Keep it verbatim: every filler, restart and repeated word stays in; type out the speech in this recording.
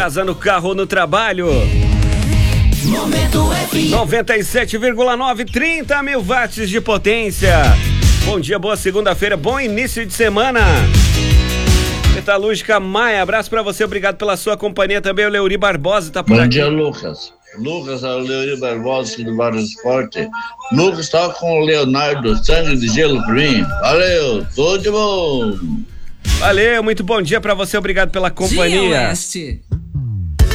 casa, no carro ou no trabalho. noventa e sete vírgula nove, trinta mil watts de potência. Bom dia, boa segunda-feira, bom início de semana. Metalúrgica Maia, abraço pra você, obrigado pela sua companhia também. O Leuri Barbosa tá por Bom aqui. dia, Lucas. Lucas é o Leuri Barbosa aqui do Barra Esporte. Lucas tá com o Leonardo, sangue de gelo pra mim. Valeu, tudo de bom. Valeu, muito bom dia pra você, obradiado pela companhia. Dia Oeste.